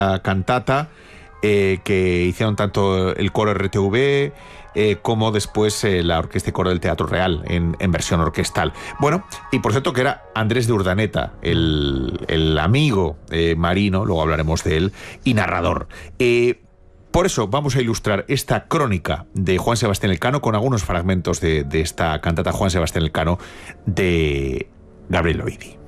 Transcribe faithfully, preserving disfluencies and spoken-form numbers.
cantata eh, que hicieron tanto el coro R T V eh, como después eh, la orquesta y coro del Teatro Real en, en versión orquestal. Bueno, y por cierto que era Andrés de Urdaneta, el, el amigo eh, marino, luego hablaremos de él, y narrador. Eh, por eso vamos a ilustrar esta crónica de Juan Sebastián Elcano con algunos fragmentos de, de esta cantata Juan Sebastián Elcano de Gabriel Loidi.